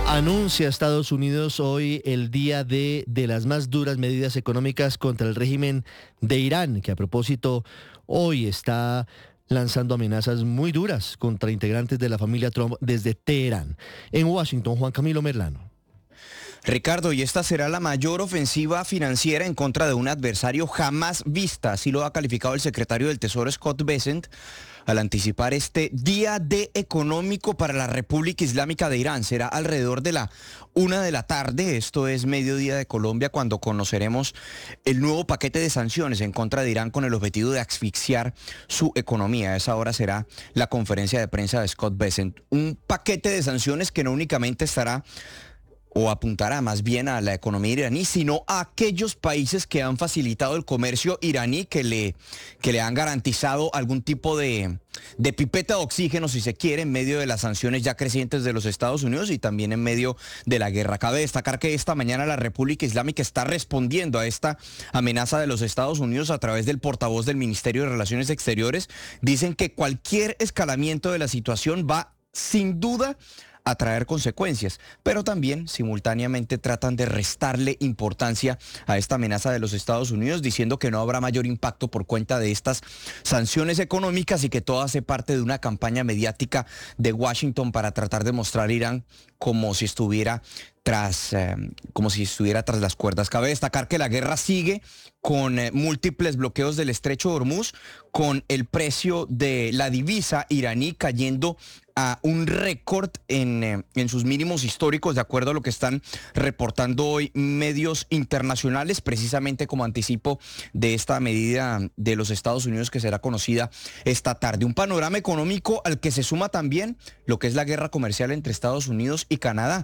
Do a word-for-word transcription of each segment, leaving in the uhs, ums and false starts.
Anuncia Estados Unidos hoy el día de, de las más duras medidas económicas contra el régimen de Irán, que a propósito hoy está lanzando amenazas muy duras contra integrantes de la familia Trump desde Teherán. En Washington, Juan Camilo Merlano. Ricardo, y esta será la mayor ofensiva financiera en contra de un adversario jamás vista, así lo ha calificado el secretario del Tesoro Scott Bessent, al anticipar este día D económico para la República Islámica de Irán. Será alrededor de la una de la tarde, esto es mediodía de Colombia, cuando conoceremos el nuevo paquete de sanciones en contra de Irán con el objetivo de asfixiar su economía. A esa hora será la conferencia de prensa de Scott Bessent. Un paquete de sanciones que no únicamente estará o apuntará más bien a la economía iraní, sino a aquellos países que han facilitado el comercio iraní, que le, que le han garantizado algún tipo de, de pipeta de oxígeno, si se quiere, en medio de las sanciones ya crecientes de los Estados Unidos y también en medio de la guerra. Cabe destacar que esta mañana la República Islámica está respondiendo a esta amenaza de los Estados Unidos a través del portavoz del Ministerio de Relaciones Exteriores. Dicen que cualquier escalamiento de la situación va sin duda a traer consecuencias, pero también simultáneamente tratan de restarle importancia a esta amenaza de los Estados Unidos, diciendo que no habrá mayor impacto por cuenta de estas sanciones económicas y que todo hace parte de una campaña mediática de Washington para tratar de mostrar a Irán como si estuviera tras, eh, como si estuviera tras las cuerdas. Cabe destacar que la guerra sigue con eh, múltiples bloqueos del estrecho de Hormuz, con el precio de la divisa iraní cayendo a un récord en, eh, en sus mínimos históricos, de acuerdo a lo que están reportando hoy medios internacionales, precisamente como anticipo de esta medida de los Estados Unidos que será conocida esta tarde. Un panorama económico al que se suma también lo que es la guerra comercial entre Estados Unidos y Canadá,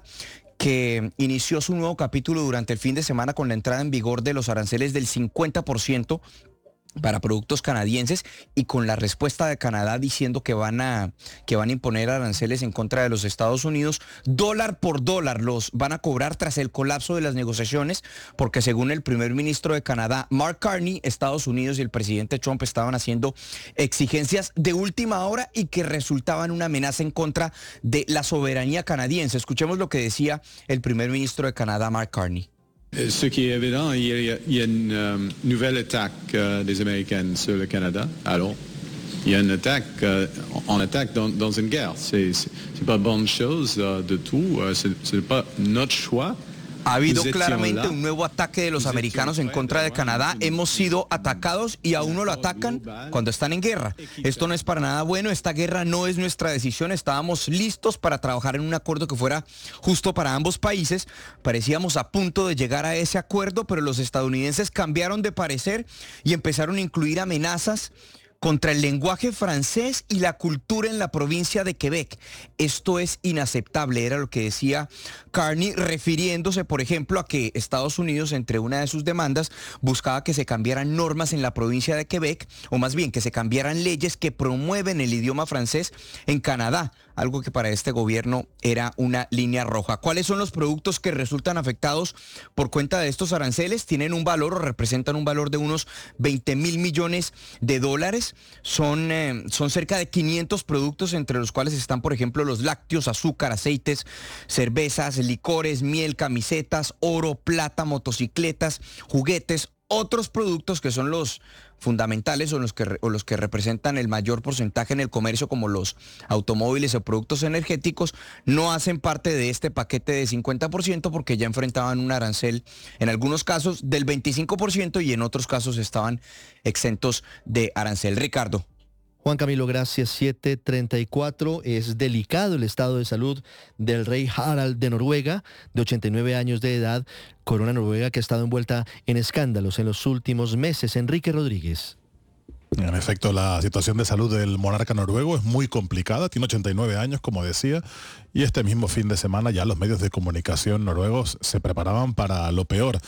que inició su nuevo capítulo durante el fin de semana con la entrada en vigor de los aranceles del cincuenta por ciento para productos canadienses y con la respuesta de Canadá diciendo que van a que van a imponer aranceles en contra de los Estados Unidos, dólar por dólar los van a cobrar tras el colapso de las negociaciones, porque según el primer ministro de Canadá, Mark Carney, Estados Unidos y el presidente Trump estaban haciendo exigencias de última hora y que resultaban una amenaza en contra de la soberanía canadiense. Escuchemos lo que decía el primer ministro de Canadá, Mark Carney. Ce qui est évident, il y a, il y a une euh, nouvelle attaque euh, des Américains sur le Canada. Alors, il y a une attaque, euh, on attaque dans, dans une guerre. C'est, c'est, c'est pas bonne chose euh, de tout. Euh, c'est, c'est pas notre choix. Ha habido claramente un nuevo ataque de los americanos en contra de Canadá. Hemos sido atacados y a uno lo atacan cuando están en guerra. Esto no es para nada bueno. Esta guerra no es nuestra decisión. Estábamos listos para trabajar en un acuerdo que fuera justo para ambos países. Parecíamos a punto de llegar a ese acuerdo, pero los estadounidenses cambiaron de parecer y empezaron a incluir amenazas contra el lenguaje francés y la cultura en la provincia de Quebec. Esto es inaceptable, era lo que decía Carney, refiriéndose, por ejemplo, a que Estados Unidos, entre una de sus demandas, buscaba que se cambiaran normas en la provincia de Quebec, o más bien que se cambiaran leyes que promueven el idioma francés en Canadá, algo que para este gobierno era una línea roja. ¿Cuáles son los productos que resultan afectados por cuenta de estos aranceles? Tienen un valor o representan un valor de unos veinte mil millones de dólares. Son, eh, son cerca de quinientos productos, entre los cuales están, por ejemplo, los lácteos, azúcar, aceites, cervezas, licores, miel, camisetas, oro, plata, motocicletas, juguetes. Otros productos que son los fundamentales o los que, o los que representan el mayor porcentaje en el comercio, como los automóviles o productos energéticos, no hacen parte de este paquete de cincuenta por ciento porque ya enfrentaban un arancel en algunos casos del veinticinco por ciento y en otros casos estaban exentos de arancel. Ricardo. Juan Camilo, gracias. siete treinta y cuatro. Es delicado el estado de salud del rey Harald de Noruega, de ochenta y nueve años de edad, corona noruega que ha estado envuelta en escándalos en los últimos meses. Enrique Rodríguez. En efecto, la situación de salud del monarca noruego es muy complicada, tiene ochenta y nueve años, como decía, y este mismo fin de semana ya los medios de comunicación noruegos se preparaban para lo peor.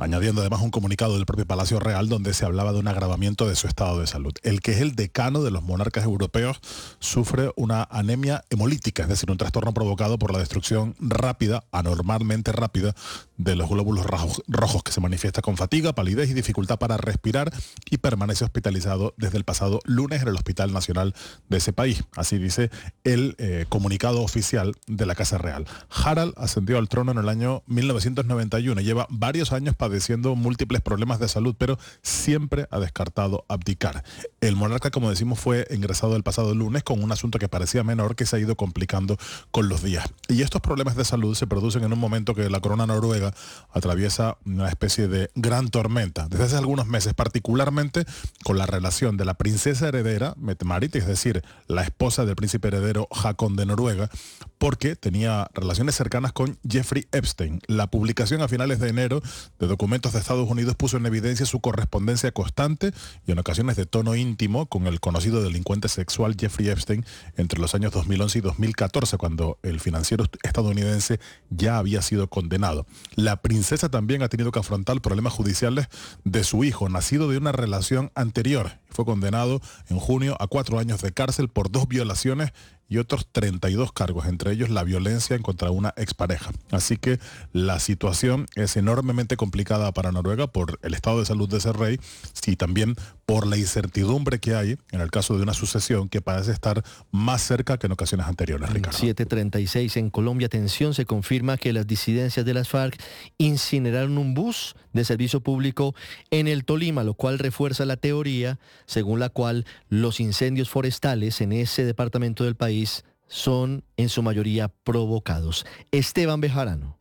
añadiendo además un comunicado del propio Palacio Real donde se hablaba de un agravamiento de su estado de salud. El que es el decano de los monarcas europeos sufre una anemia hemolítica, es decir, un trastorno provocado por la destrucción rápida, anormalmente rápida, de los glóbulos rojos, rojos que se manifiesta con fatiga, palidez y dificultad para respirar, y permanece hospitalizado desde el pasado lunes en el Hospital Nacional de ese país. Así dice el eh, comunicado oficial de la Casa Real. Harald ascendió al trono en el año mil novecientos noventa y uno. Lleva varios años padeciendo múltiples problemas de salud, pero siempre ha descartado abdicar. El monarca, como decimos, fue ingresado el pasado lunes con un asunto que parecía menor, que se ha ido complicando con los días. Y estos problemas de salud se producen en un momento que la corona noruega atraviesa una especie de gran tormenta desde hace algunos meses, particularmente con la relación de la princesa heredera Mette-Marit, es decir, la esposa del príncipe heredero Haakon de Noruega, porque tenía relaciones cercanas con Jeffrey Epstein. La publicación a finales de enero de documentos de Estados Unidos puso en evidencia su correspondencia constante y en ocasiones de tono íntimo con el conocido delincuente sexual Jeffrey Epstein entre los años dos mil once y dos mil catorce, cuando el financiero estadounidense ya había sido condenado. La princesa también ha tenido que afrontar problemas judiciales de su hijo, nacido de una relación anterior. Fue condenado en junio a cuatro años de cárcel por dos violaciones y otros treinta y dos cargos, entre ellos la violencia en contra una expareja. Así que la situación es enormemente complicada para Noruega por el estado de salud de ese rey y también por la incertidumbre que hay en el caso de una sucesión que parece estar más cerca que en ocasiones anteriores, Ricardo. siete treinta y seis en Colombia. Atención, se confirma que las disidencias de las FARC incineraron un bus de servicio público en el Tolima, lo cual refuerza la teoría según la cual los incendios forestales en ese departamento del país son en su mayoría provocados. Esteban Bejarano.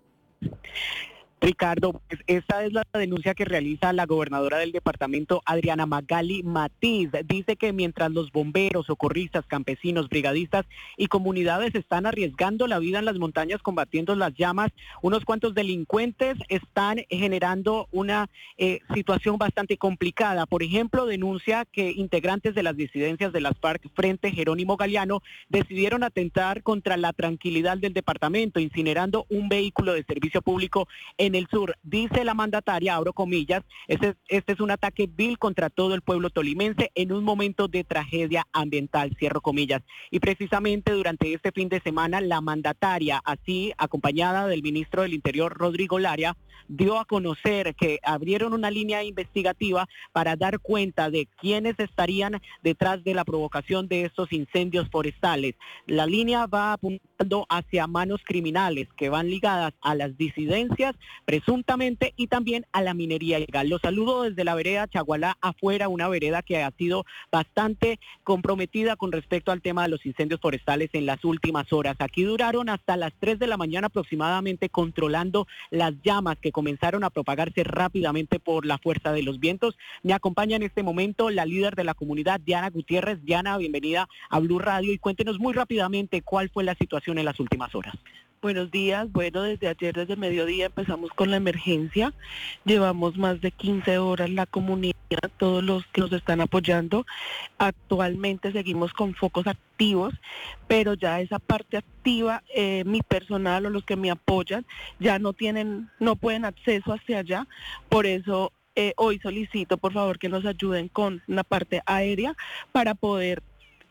Ricardo, pues esta es la denuncia que realiza la gobernadora del departamento, Adriana Magali Matiz. Dice que mientras los bomberos, socorristas, campesinos, brigadistas y comunidades están arriesgando la vida en las montañas combatiendo las llamas, unos cuantos delincuentes están generando una eh, situación bastante complicada. Por ejemplo, denuncia que integrantes de las disidencias de las FARC Frente Jerónimo Galeano decidieron atentar contra la tranquilidad del departamento, incinerando un vehículo de servicio público en En el sur. Dice la mandataria, abro comillas, este, este es un ataque vil contra todo el pueblo tolimense en un momento de tragedia ambiental, cierro comillas. Y precisamente durante este fin de semana, la mandataria, así acompañada del ministro del Interior, Rodrigo Laria, dio a conocer que abrieron una línea investigativa para dar cuenta de quiénes estarían detrás de la provocación de estos incendios forestales. La línea va apuntando hacia manos criminales que van ligadas a las disidencias, presuntamente, y también a la minería ilegal. Los saludo desde la vereda Chagualá afuera, una vereda que ha sido bastante comprometida con respecto al tema de los incendios forestales en las últimas horas. Aquí duraron hasta las tres de la mañana aproximadamente controlando las llamas que comenzaron a propagarse rápidamente por la fuerza de los vientos. Me acompaña en este momento la líder de la comunidad, Diana Gutiérrez. Diana, bienvenida a Blue Radio y cuéntenos muy rápidamente cuál fue la situación en las últimas horas. Buenos días. Bueno, desde ayer, desde el mediodía, empezamos con la emergencia. Llevamos más de quince horas la comunidad, todos los que nos están apoyando. Actualmente seguimos con focos activos, pero ya esa parte activa, eh, mi personal o los que me apoyan, ya no tienen, no pueden acceso hacia allá. Por eso eh, hoy solicito, por favor, que nos ayuden con la parte aérea para poder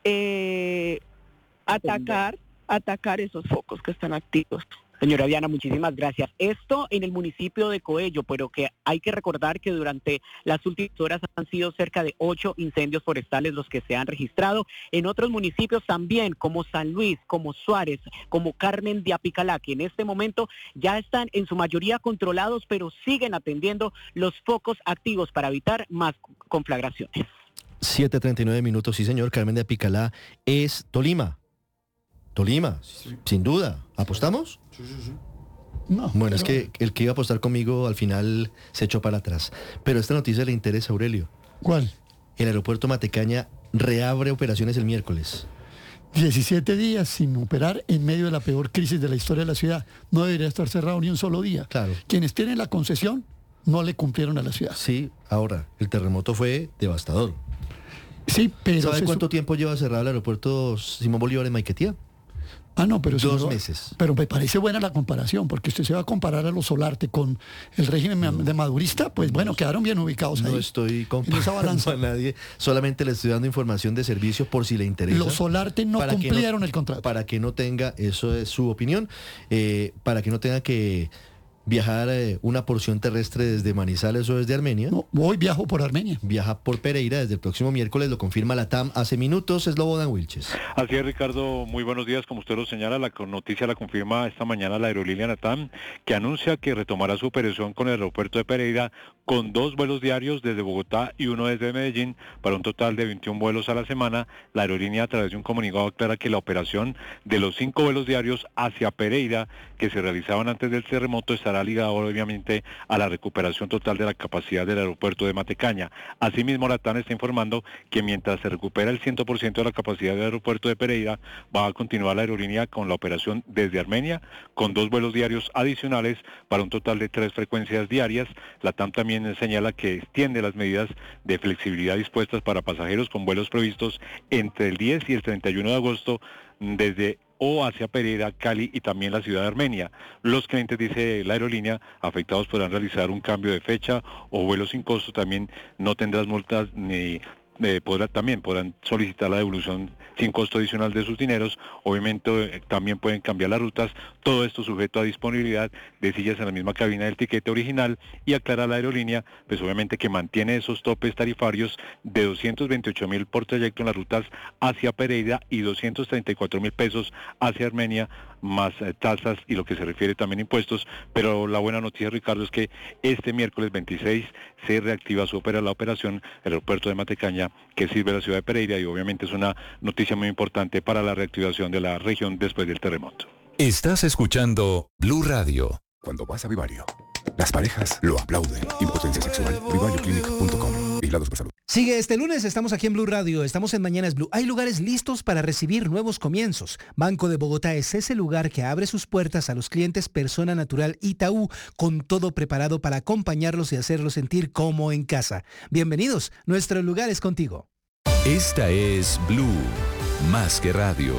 eh, atacar. atacar esos focos que están activos. Señora Diana, muchísimas gracias. Esto en el municipio de Coello, pero que hay que recordar que durante las últimas horas han sido cerca de ocho incendios forestales los que se han registrado. En otros municipios también, como San Luis, como Suárez, como Carmen de Apicalá, que en este momento ya están en su mayoría controlados, pero siguen atendiendo los focos activos para evitar más conflagraciones. siete treinta y nueve minutos, sí señor. Carmen de Apicalá es Tolima. Tolima, sí. Sin duda. ¿Apostamos? Sí, sí, sí. No, bueno, pero... es que el que iba a apostar conmigo al final se echó para atrás. Pero esta noticia le interesa, Aurelio. ¿Cuál? El aeropuerto Matecaña reabre operaciones el miércoles. diecisiete días sin operar en medio de la peor crisis de la historia de la ciudad. No debería estar cerrado ni un solo día. Claro. Quienes tienen la concesión no le cumplieron a la ciudad. Sí, ahora, el terremoto fue devastador. Sí, pero... ¿Sabe cuánto su... tiempo lleva cerrado el aeropuerto Simón Bolívar en Maiquetía? Ah, no, pero dos señor, meses. Pero me parece buena la comparación, porque usted se va a comparar a los Solarte con el régimen no. de Madurista, pues bueno, quedaron bien ubicados ahí. No estoy comparando a nadie, solamente le estoy dando información de servicio por si le interesa. Los Solarte no cumplieron no, el contrato. Para que no tenga, eso es su opinión, eh, para que no tenga que viajar eh, una porción terrestre desde Manizales o desde Armenia. No, hoy viajo por Armenia. Viaja por Pereira desde el próximo miércoles, lo confirma la T A M hace minutos, es Slobodan Wilches. Así es, Ricardo, muy buenos días. Como usted lo señala, la noticia la confirma esta mañana la aerolínea LATAM, que anuncia que retomará su operación con el aeropuerto de Pereira con dos vuelos diarios desde Bogotá y uno desde Medellín, para un total de veintiún vuelos a la semana. La aerolínea, a través de un comunicado, aclara que la operación de los cinco vuelos diarios hacia Pereira, que se realizaban antes del terremoto, estará ligada obviamente a la recuperación total de la capacidad del aeropuerto de Matecaña. Asimismo, la T A M está informando que mientras se recupera el cien por ciento de la capacidad del aeropuerto de Pereira, va a continuar la aerolínea con la operación desde Armenia, con dos vuelos diarios adicionales para un total de tres frecuencias diarias. La T A M también señala que extiende las medidas de flexibilidad dispuestas para pasajeros con vuelos previstos entre el diez y el treinta y uno de agosto desde o hacia Pereira, Cali y también la ciudad de Armenia. Los clientes, dice la aerolínea, afectados podrán realizar un cambio de fecha o vuelo sin costo. También no tendrán multas ni eh, podrá, también podrán solicitar la devolución sin costo adicional de sus dineros. Obviamente eh, también pueden cambiar las rutas, todo esto sujeto a disponibilidad de sillas en la misma cabina del tiquete original, y aclara la aerolínea, pues obviamente que mantiene esos topes tarifarios de doscientos veintiocho mil por trayecto en las rutas hacia Pereira y doscientos treinta y cuatro mil pesos hacia Armenia, más eh, tasas y lo que se refiere también impuestos. Pero la buena noticia, Ricardo, es que este miércoles veintiséis se reactiva su opera, la operación el aeropuerto de Matecaña, que sirve a la ciudad de Pereira, y obviamente es una noticia muy importante para la reactivación de la región después del terremoto. Estás escuchando Blue Radio. Cuando vas a Vivario, las parejas lo aplauden. Impotencia sexual. vivario clinic punto com. Vigilados por salud. Sigue este lunes, estamos aquí en Blue Radio, estamos en Mañanas Blue. Hay lugares listos para recibir nuevos comienzos. Banco de Bogotá es ese lugar que abre sus puertas a los clientes Persona Natural Itaú, con todo preparado para acompañarlos y hacerlos sentir como en casa. Bienvenidos, nuestro lugar es contigo. Esta es Blue, más que radio.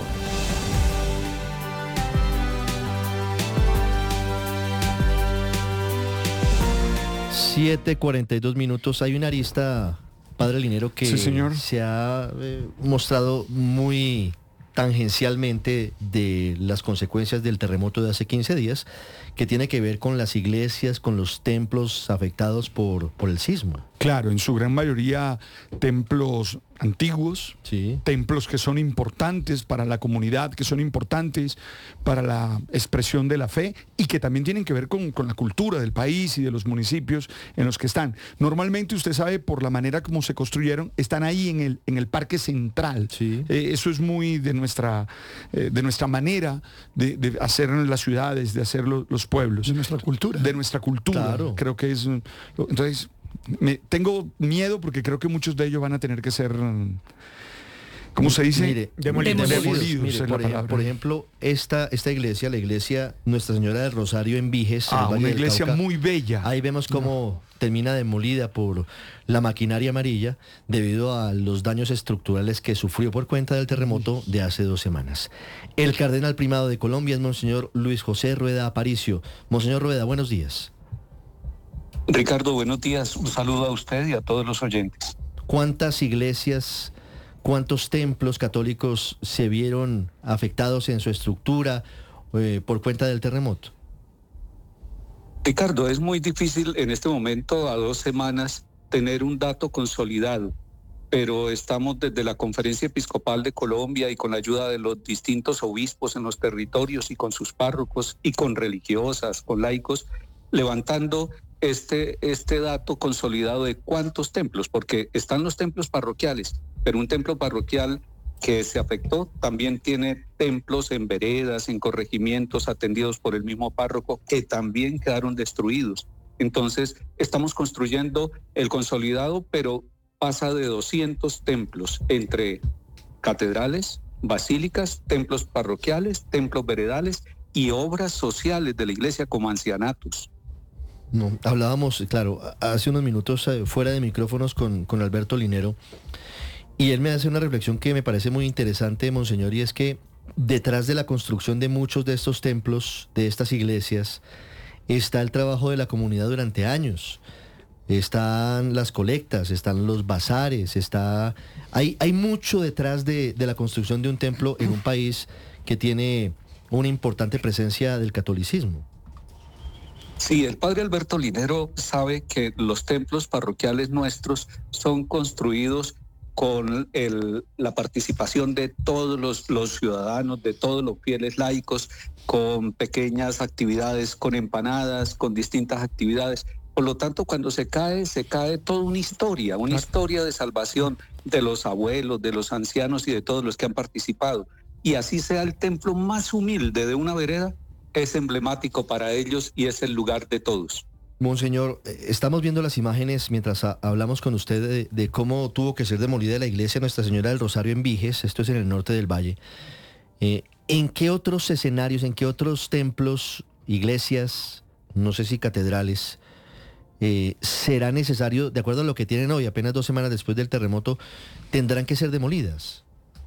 siete cuarenta y dos minutos. Hay una arista, padre Linero, que sí, señor. se ha eh, mostrado muy tangencialmente de las consecuencias del terremoto de hace quince días, que tiene que ver con las iglesias, con los templos afectados por, por el sismo. Claro, en su gran mayoría templos antiguos, sí. templos que son importantes para la comunidad, que son importantes para la expresión de la fe y que también tienen que ver con, con la cultura del país y de los municipios en los que están. Normalmente, usted sabe, por la manera como se construyeron, están ahí en el, en el parque central. Sí. Eh, eso es muy de nuestra, eh, de nuestra manera de, de hacer las ciudades, de hacer lo, los pueblos. De nuestra cultura. De nuestra cultura. Claro. Creo que es... Entonces... Me, tengo miedo porque creo que muchos de ellos van a tener que ser, ¿cómo se dice? Mire, demolidos. demolidos. demolidos Mire, es por, la ej- por ejemplo, esta, esta iglesia, la iglesia Nuestra Señora del Rosario en Viges, en Ah, el Valle una del iglesia Cauca, muy bella. ahí vemos cómo termina demolida por la maquinaria amarilla debido a los daños estructurales que sufrió por cuenta del terremoto de hace dos semanas. El cardenal primado de Colombia es Monseñor Luis José Rueda Aparicio. Monseñor Rueda, buenos días. Ricardo, buenos días. Un saludo a usted y a todos los oyentes. ¿Cuántas iglesias, cuántos templos católicos se vieron afectados en su estructura eh, por cuenta del terremoto? Ricardo, es muy difícil en este momento, a dos semanas, tener un dato consolidado, pero estamos desde la Conferencia Episcopal de Colombia y con la ayuda de los distintos obispos en los territorios y con sus párrocos y con religiosas, con laicos, levantando este, este dato consolidado de cuántos templos, porque están los templos parroquiales, pero un templo parroquial que se afectó también tiene templos en veredas, en corregimientos atendidos por el mismo párroco que también quedaron destruidos. Entonces estamos construyendo el consolidado, pero pasa de doscientos templos entre catedrales, basílicas, templos parroquiales, templos veredales y obras sociales de la iglesia como ancianatos. No, hablábamos, claro, hace unos minutos eh, fuera de micrófonos con, con Alberto Linero, y él me hace una reflexión que me parece muy interesante, Monseñor, y es que detrás de la construcción de muchos de estos templos, de estas iglesias, está el trabajo de la comunidad durante años. Están las colectas, están los bazares, está hay, hay mucho detrás de, de la construcción de un templo en un país que tiene una importante presencia del catolicismo. Sí, el padre Alberto Linero sabe que los templos parroquiales nuestros son construidos con el, la participación de todos los, los ciudadanos, de todos los fieles laicos, con pequeñas actividades, con empanadas, con distintas actividades. Por lo tanto, cuando se cae, se cae toda una historia, una historia de salvación de los abuelos, de los ancianos y de todos los que han participado. Y así sea el templo más humilde de una vereda, es emblemático para ellos y es el lugar de todos. Monseñor, estamos viendo las imágenes mientras a, hablamos con usted de, de cómo tuvo que ser demolida la iglesia Nuestra Señora del Rosario en Viges, esto es en el norte del Valle. Eh, ¿En qué otros escenarios, en qué otros templos, iglesias, no sé si catedrales, eh, será necesario, de acuerdo a lo que tienen hoy, apenas dos semanas después del terremoto, tendrán que ser demolidas?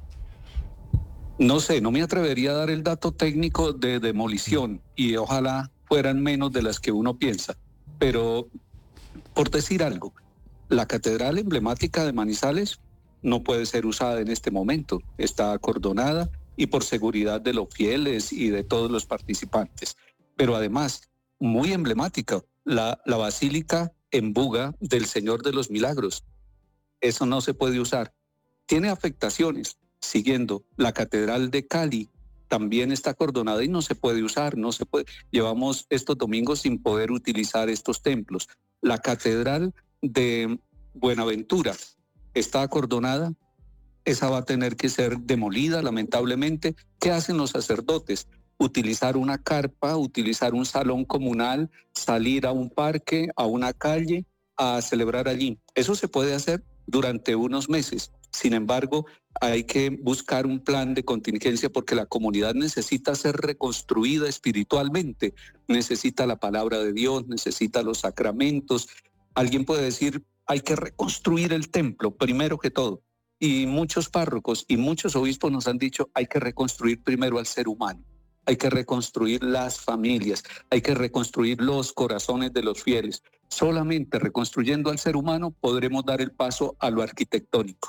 No sé, no me atrevería a dar el dato técnico de demolición y ojalá fueran menos de las que uno piensa. Pero, por decir algo, la catedral emblemática de Manizales no puede ser usada en este momento. Está acordonada y por seguridad de los fieles y de todos los participantes. Pero además, muy emblemática, la, la Basílica en Buga del Señor de los Milagros. Eso no se puede usar. Tiene afectaciones. Siguiendo, la Catedral de Cali también está acordonada y no se puede usar, no se puede. Llevamos estos domingos sin poder utilizar estos templos. La Catedral de Buenaventura está acordonada, esa va a tener que ser demolida, lamentablemente. ¿Qué hacen los sacerdotes? Utilizar una carpa, utilizar un salón comunal, salir a un parque, a una calle, a celebrar allí. Eso se puede hacer durante unos meses. Sin embargo, hay que buscar un plan de contingencia porque la comunidad necesita ser reconstruida espiritualmente, necesita la palabra de Dios, necesita los sacramentos. Alguien puede decir, hay que reconstruir el templo, primero que todo. Y muchos párrocos y muchos obispos nos han dicho, hay que reconstruir primero al ser humano, hay que reconstruir las familias, hay que reconstruir los corazones de los fieles. Solamente reconstruyendo al ser humano podremos dar el paso a lo arquitectónico.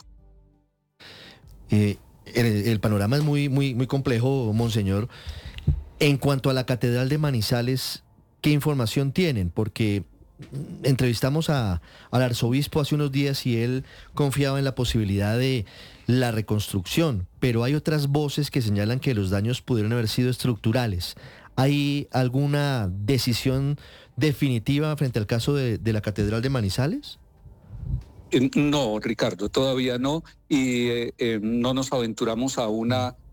Eh, el, el panorama es muy, muy, muy complejo, Monseñor. En cuanto a la Catedral de Manizales, ¿qué información tienen? Porque entrevistamos a, al arzobispo hace unos días y él confiaba en la posibilidad de la reconstrucción, pero hay otras voces que señalan que los daños pudieron haber sido estructurales. ¿Hay alguna decisión definitiva frente al caso de, de la Catedral de Manizales? No, Ricardo, todavía no, y eh, eh, no nos aventuramos a una